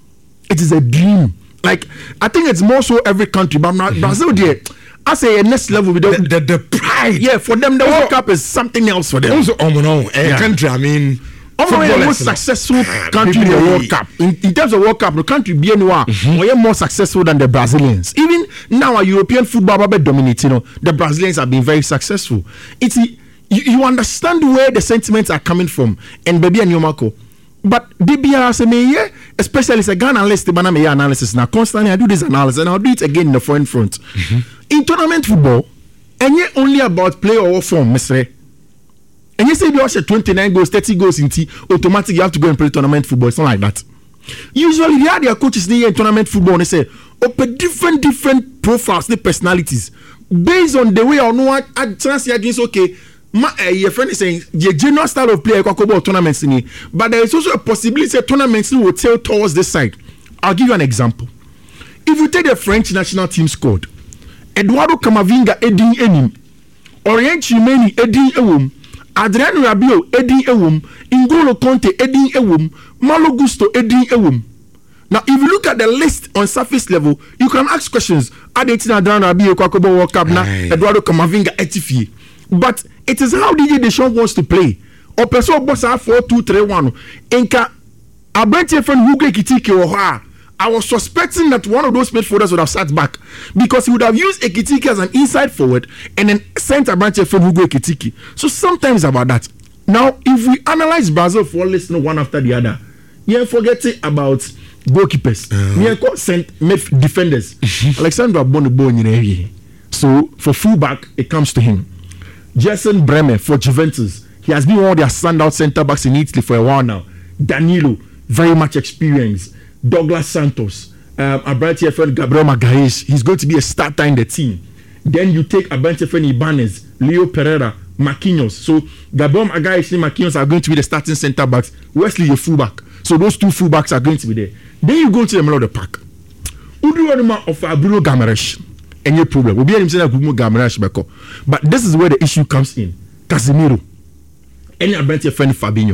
It is a dream. Like, I think it's more so every country, but mm-hmm. Brazil, there, I say a next level with the, the, the, the pride. Yeah, for them, the also, World Cup is something else for them. Also, oh, no, a yeah. country, I mean, the most successful country in the World Cup. In, in terms of World Cup, the country B N O mm-hmm. we are more successful than the Brazilians. Even now, our European football dominates, you know, the Brazilians have been very successful. It's you, you understand where the sentiments are coming from, and baby and Yomako. But D B R say me yeah, especially say Ghana analyst the banana analysis now constantly I do this analysis and I'll do it again in the foreign front. Mm-hmm. In tournament football, and yet only about play or form, Mister And you say you watch twenty-nine goals, thirty goals in T, automatically you have to go and play tournament football. It's not like that. Usually they have their coaches there in tournament football and they say open different different profiles, the personalities based on the way or no what chance against okay. Ma, uh, your friend is saying the general style of play about tournaments in it, but there is also a possibility that tournaments will tail towards this side. I'll give you an example. If you take the French national team squad, Eduardo Camavinga Edin Enim, Orient Chimeni Edin Ewum, Adriano Rabiot Edin Ewum, N'Golo Conte Edin Ewum, Malo Gusto Edin Ewum. Now, if you look at the list on surface level, you can ask questions. Adriano Rabiot Kwakobo World Cup na Eduardo Camavinga Etifie. But it is how D J Deschamps wants to play. Or person boss are four two three one. Inka Abrentie friend Hugo Ekitike or her. I was suspecting that one of those midfielders would have sat back because he would have used Ekitike as an inside forward and then sent Abrentie friend Hugo Ekitike. So sometimes about that. Now, if we analyze Brazil for listening one after the other, yeah, forget it about goalkeepers. Me uh-huh. call cent defenders. Alexander Bonibon. So for fullback, it comes to him. Jason Bremer for Juventus. He has been one of their standout centre backs in Italy for a while now. Danilo, very much experience. Douglas Santos, um, Abrante's friend Gabriel Magalhaes. He's going to be a starter in the team. Then you take Abrante's friend Ibanez, Leo Pereira, Marquinhos. So Gabriel Magalhaes and Marquinhos are going to be the starting centre backs. Wesley, your fullback. So those two fullbacks are going to be there. Then you go to the middle of the pack. Udu Wanuma of Bruno Guimaraes. Any problem? We'll be able to say Bruno Guimaraes. But this is where the issue comes in. Casemiro. Any Abrante's friend Fabinho.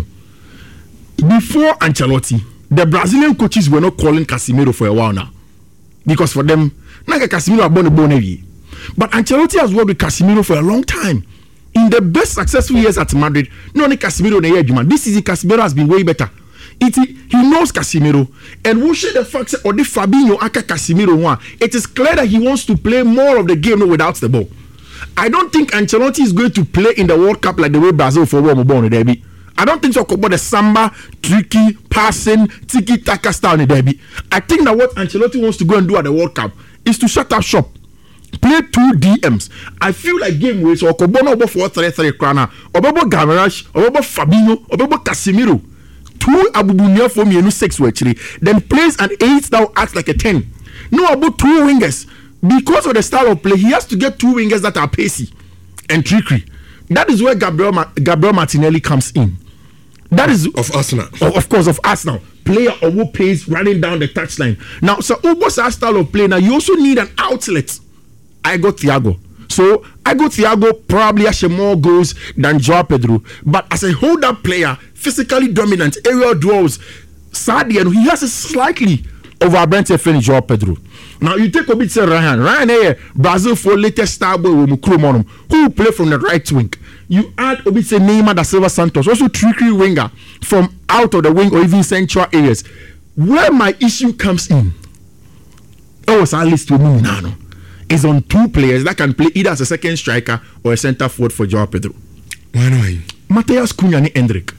Before Ancelotti, the Brazilian coaches were not calling Casemiro for a while now. Because for them, Naga Casemiro are born a bone. But Ancelotti has worked with Casemiro for a long time. In the best successful years at Madrid, no only Casemiro na year. This season, Casemiro has been way better. It, he knows Casemiro. And we should the fact that Ode Fabinho aka Casemiro one. It is clear that he wants to play more of the game without the ball. I don't think Ancelotti is going to play in the World Cup like the way Brazil for World Cup derby. I don't think so about the samba, tricky, passing, tiki-taka style in the derby. I think that what Ancelotti wants to go and do at the World Cup is to shut up shop. Play two D Ms. I feel like game ways or Kobono over four three three Krana, Obobo Guimaraes, Obobo Fabinho, Obobo Casemiro. Two Abubunia for me and six actually. Then plays an eight now acts like a ten. No about two wingers. Because of the style of play, he has to get two wingers that are pacey and tricky. That is where Gabriel Ma- Gabriel Martinelli comes in. That is of Arsenal. Of, of course, of Arsenal. Player of who pace running down the touchline. Now, so Ubo's style of play. Now, you also need an outlet. I got Thiago. So, I got Thiago probably has more goals than Joao Pedro. But as a hold-up player, physically dominant, aerial duels, Sadio, and he has a slightly over Abrante's friend Joao Pedro. Now, you take a bit of Ryan. Ryan here, Brazil for latest star boy with Mukrumonum, who play from the right wing. You add a bit of Neymar da Silva Santos, also tricky winger from out of the wing or even central areas. Where my issue comes in, oh, it's at least to me now. Is on two players that can play either as a second striker or a centre forward for Joao Pedro. Why not? Matheus Cunha and Endrick.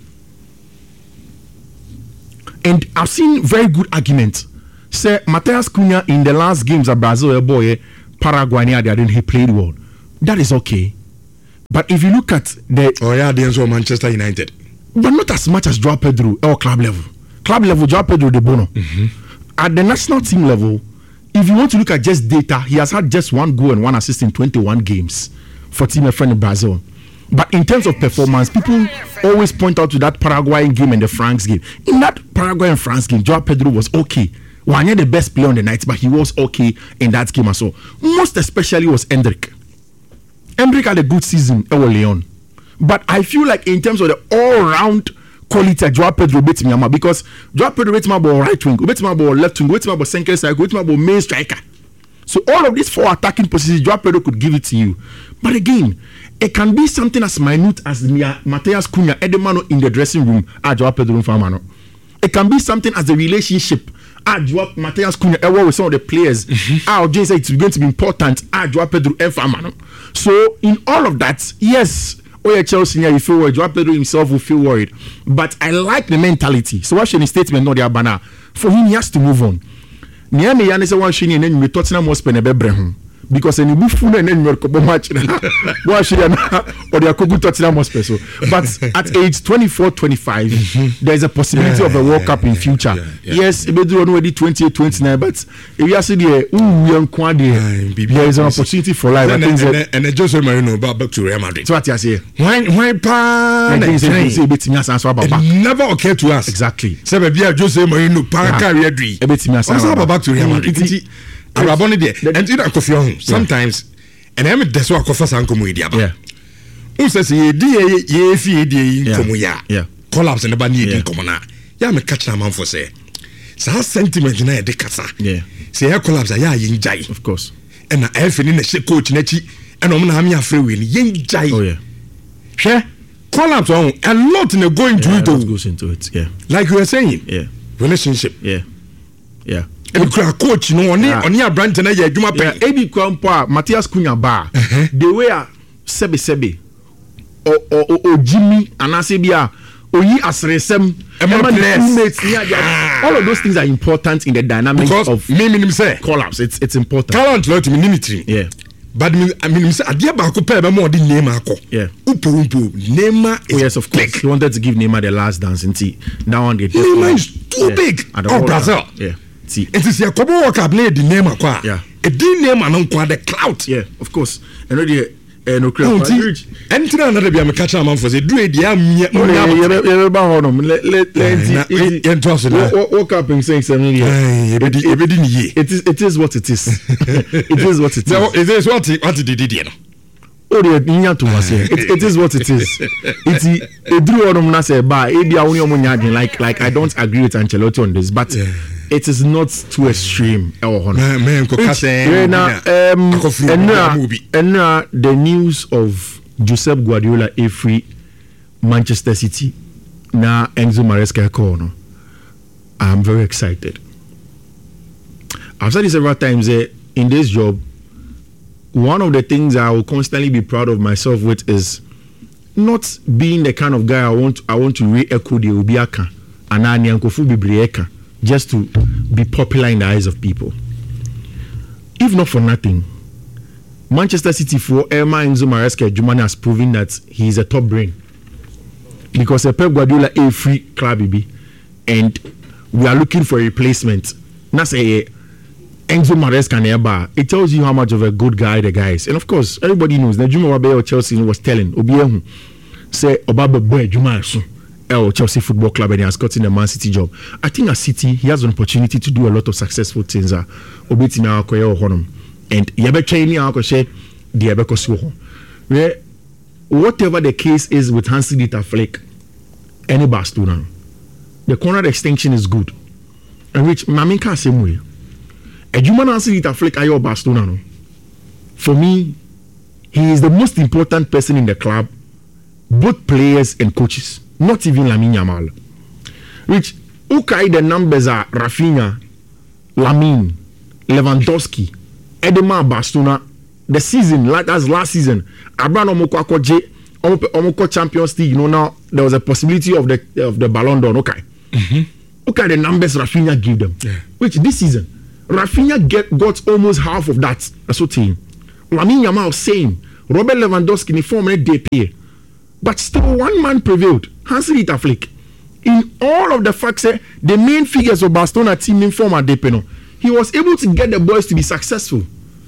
And I've seen very good arguments. Say Matheus Cunha in the last games of Brazil, boy, Paraguay, he played well. That is okay. But if you look at the oh yeah, the answer Manchester United, but not as much as Joao Pedro or club level. Club level, Joao Pedro de Bono. Mm-hmm. At the national team level, if you want to look at just data, he has had just one goal and one assist in twenty-one games for Team Friend in Brazil. But in terms of performance, people always point out to that Paraguayan game and the France game. In that Paraguay and France game, Joao Pedro was okay. Well, not the best player on the night, but he was okay in that game as well. Most especially was Endrick. Endrick had a good season at Leon. But I feel like in terms of the all-round quality, Joao Pedro beats me because Joao Pedro beats me ball right wing, beats me ball left wing, beats me ball center side, beats me ball main striker. So all of these four attacking positions, Joao Pedro could give it to you. But again, it can be something as minute as Matheus Cunha, Edemano in the dressing room at Joao Pedro Famano. It can be something as the relationship at Joao Matheus Cunha with some of the players. Our mm-hmm. James said it's going to be important at Joao Pedro and Famano. So in all of that, yes, Oya Chelsea, you feel worried. Joao Pedro himself will feel worried. But I like the mentality. So what's your statement? Not the banner. For him, he has to move on. Niame Yanni say one shini and then you Tottenham must spend a bebrehum. Because any move and then you're a match. What should or they are good Tottenham must so. But at age twenty-four, twenty-five, mm-hmm. there is a possibility yeah, of a World yeah, Cup in yeah, future. Yeah, yeah. Yes, it may do already twenty-eight, twenty-nine, but if you are saying there is an opportunity for life. And, and, and, and Jose Mourinho back to Real Madrid. So what you say? Why why pa it never occurred to us. Exactly. Say be Jose Mourinho pa career dream. Back to Real Madrid. Araboni there and in Akofio sometimes and I am that's what Akofa Sanko Muidia. Yeah. Who says ye ye ye fi ye komuya. Yeah. Collapse and the bani in komona. Ya me catch na man for say. Sa sentiment na de kasa. Yeah. Say ya collapse ya yin jai. Of course. And na F ni na coach na chi and o na am ya free win yin jai. Oh yeah. Hwe collapse on a lot in going to yeah, it. Goes into it. Yeah. Like you were saying. Yeah. Relationship. Yeah. Yeah. And coach no oni oni abrante na ye adwuma pe ebi kwampo Matheus Cunha ba the way a sebe sebe o o o Jimmy anase bia oyi asresem e ma teammates ni aja all of those things are important in the dynamics because of me minimum say collapse. It's it's important. Talent lot me minitri. Yeah. But I mean, say adia ba ko pe be mo di Neymar ko. Yeah. Upo upo Neymar is oh, yes, of course. big. He wanted to give Neymar the last dance and see now on the Neymar is too yeah. big. Oh, Brazil. Yeah. See. It is your kobo work play the Neymar kwa. Yeah. E di Neymar no kwa the clout. Yeah, of course. And already eh no crowd. Anything another be am catch am for say do e dia mnya. Yeah, yeah, ba hono. Let let let it. Woke up and saying something here. It is it is what it is. It is what it is. No, it is what what did it no. Oh, the ninya to was here. It it is what it is. It it drew on na say ba e bia woni omunya like like I don't agree with Ancelotti on this, but it is not too extreme. Oh, man, man, and now the news of Josep Guardiola a free Manchester City. Now Enzo Maresca corner. I'm very excited. I've said it several times. Eh, in this job, one of the things I will constantly be proud of myself with is not being the kind of guy I want. I want to re-echo the Obiaka and Anyankofu Bibrieka. Just to be popular in the eyes of people. If not for nothing, Manchester City for Emma Enzo Maresca Jumani has proven that he is a top brain. Because a Pep Guardiola a free club baby, and we are looking for a replacement. Not say Enzo Maresca nearby. It tells you how much of a good guy the guy is. And of course, everybody knows that Juma Wabe or Chelsea was telling Obiehu say Obaba boy Juma soon. El Chelsea Football Club and he has gotten a Man City job. I think at City he has an opportunity to do a lot of successful things. Obeti na akoye ohonum and yebe training akoshe the yebe kosu. Where whatever the case is with Hans-Dieter Flick, any Barcelona, the corner extension is good. And which Maminka same way. A human Hans-Dieter Flick ayo Barcelona. For me, he is the most important person in the club, both players and coaches. Not even Lamine Yamal. Which, okay, the numbers are Rafinha, Lamine, Lewandowski, Edema Bastuna. The season, like as last season, Abraham Omoko J, Omoko Champions League. You know now there was a possibility of the of the Ballon d'Or. Okay, mm-hmm. Okay, the numbers Rafinha gave them. Yeah. Which this season, Rafinha get got almost half of that. That's what team. Lamine Yamal same. Robert Lewandowski in form of D P A. But still, one man prevailed. Hans-Dieter Flick. In all of the facts, eh, the main figures of Barcelona team in form of Depeno, he was able to get the boys to be successful.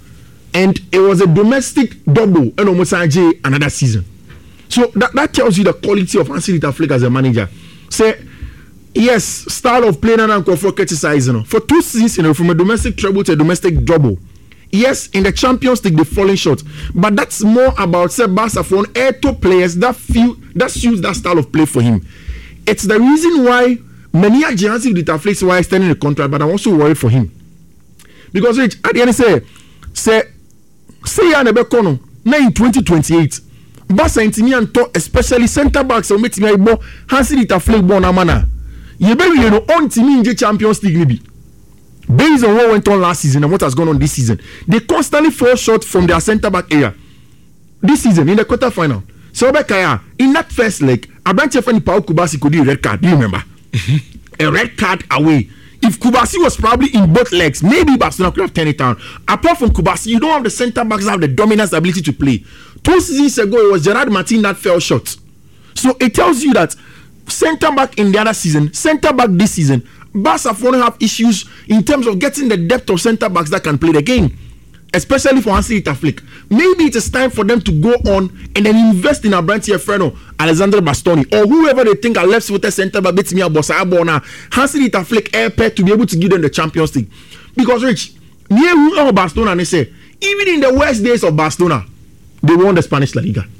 And it was a domestic double and almost another season. So that, that tells you the quality of Hans-Dieter Flick as a manager. Say, yes, style of playing and for criticizing. For two seasons, you know, from a domestic treble to a domestic double. Yes, in the Champions League, they've fallen short. But that's more about say Barca for air two players that feel that suits that style of play for him. It's the reason why many are jealous with the Flick why extending the contract, but I'm also worried for him. Because Rich, at the end say, say, say ya nebe kono, na in twenty twenty-eight, Barca intimi anto, especially centre backs, so metimi aibo, Hans-Dieter Flick bon amana. Yebe you know on timi in the Champions League nibi. Based on what went on last season and what has gone on this season, they constantly fall short from their centre back area. This season, in the quarter final, so Bekaya, in that first leg, Abranche Fani Pau Kubasi could do a red card. Do you remember? Mm-hmm. A red card away. If Kubasi was probably in both legs, maybe Barcelona could have turned it down. Apart from Kubasi, you don't have the centre backs that have the dominance ability to play. Two seasons ago, it was Gerard Martin that fell short. So it tells you that centre back in the other season, centre back this season, Barca have issues in terms of getting the depth of centre backs that can play the game, especially for Hans-Dieter Flick. Maybe it is time for them to go on and then invest in Abranche Freno, Alessandro Bastoni, or whoever they think are left-footed centre back. Beats me a boss. Hans-Dieter Flick air pair to be able to give them the Champions League. Because Rich, near who are Barcelona, they say even in the worst days of Barcelona, they won the Spanish La Liga.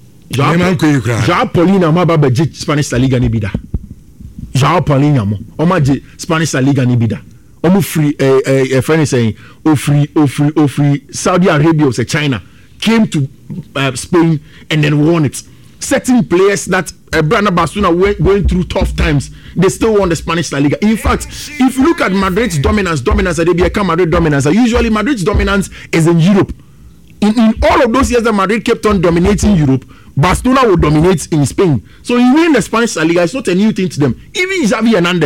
Joao Paulina, Mababa, Spanish La Liga, Nibida. Joao Paulina mo omaje Spanish La Liga ni bida omo free eh eh friend saying o free o free o free Saudi Arabia or China came to uh, Spain and then won it. Certain players that uh, Brana Barcelona were going through tough times, they still won the Spanish La Liga. In fact, if you look at Madrid's dominance, dominance at Arabia, Madrid dominance, usually Madrid's dominance is in Europe. In, in all of those years that Madrid kept on dominating Europe, Barcelona will dominate in Spain. So you win the Spanish La Liga, it's not a new thing to them. Even Xavi Hernandez,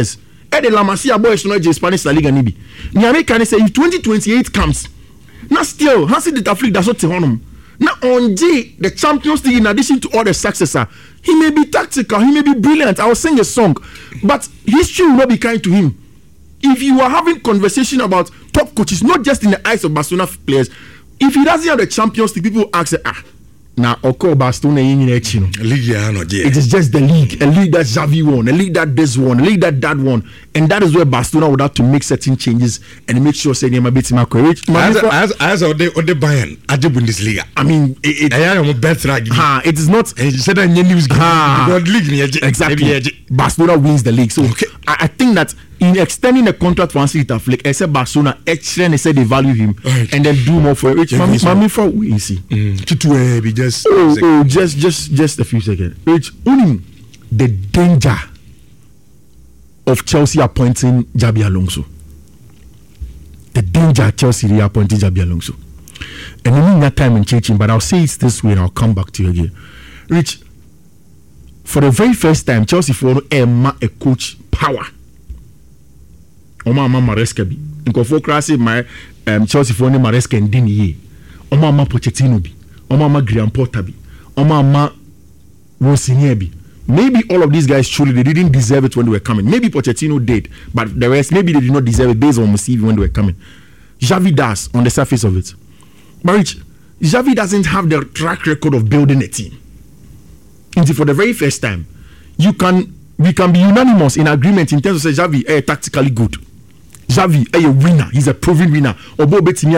E de La Masia boys no je Spanish La Liga ni bi. Nyame kan say if twenty twenty-eight comes, now still Hansi de Taflick that's what honum. Now on J, the Champions League, in addition to all the successor, he may be tactical, he may be brilliant. I will sing a song, but history will not be kind to him. If you are having conversation about top coaches, not just in the eyes of Barcelona players, if he doesn't have the Champions League, people ask, ah, now okay, Barcelona in the league, it is just the league, a league that Xavi won, a league that this won, a league that that won, and that is where Barcelona would have to make certain changes and make sure say a bit more courage. As as as or the or the Bayern at the Bundesliga. I mean, it, it, I am a better. Ha, it is not. He said that news. Ha, exactly. Barcelona wins the league, so okay. I, I think that in extending the contract for Hansi Flick, I said Barcelona actually said they value him right. and then do more for it. Which yeah, Mami for we see. Mm. Be just oh, oh, just just just a few seconds. Which only the danger of Chelsea appointing Xabi Alonso. The danger of Chelsea appointing Xabi Alonso. And I mean that time in changing, but I'll say it this way and I'll come back to you again. Rich, for the very first time, Chelsea for a, a coach power. Oma ama Maresca bi nkofo krase my um, Chelsea for ne Maresca ndini ye oma ama Pochettino bi oma ama Graham Potter bi oma ama Rosinha bi. Maybe all of these guys truly they didn't deserve it when they were coming. Maybe Pochettino did, but the rest maybe they did not deserve it based on Musivi when they were coming. Xavi does on the surface of it, but Rich, Xavi doesn't have the track record of building a team. And for the very first time, you can we can be unanimous in agreement in terms of say Xavi is tactically good. Xavi is a winner. He's a proven winner. But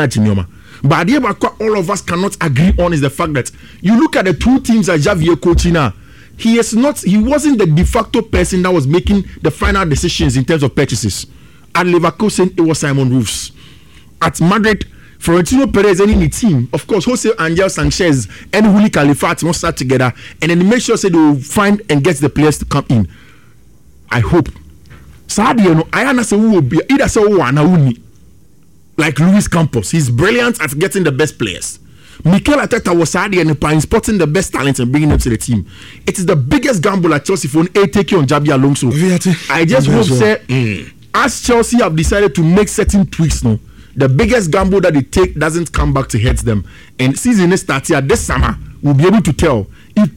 all of us cannot agree on is the fact that you look at the two teams that Xavi is coaching now. He is not. He wasn't the de facto person that was making the final decisions in terms of purchases. At Leverkusen, it was Simon Roofs. At Madrid, Florentino Perez and in the team, of course, Jose Angel Sanchez and Willy Califat will start together, and then make sure say they will find and get the players to come in. I hope. Sadio no ayana se wo be either say wo ana wuni like Luis Campos. He's brilliant at getting the best players. Mikel Arteta was Sadio and spotting the best talents and bringing them to the team. It is the biggest gamble at Chelsea for a take on Xabi Alonso. I just hope say mm. as Chelsea have decided to make certain tweaks now, the biggest gamble that they take doesn't come back to hurt them. And season is starting this summer, we'll be able to tell